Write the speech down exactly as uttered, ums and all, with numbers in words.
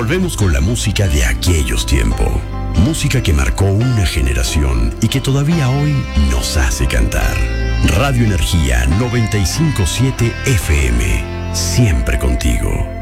Volvemos con la música de aquellos tiempos. Música que marcó una generación y que todavía hoy nos hace cantar. Radio Energía noventa y cinco punto siete F M. Siempre contigo.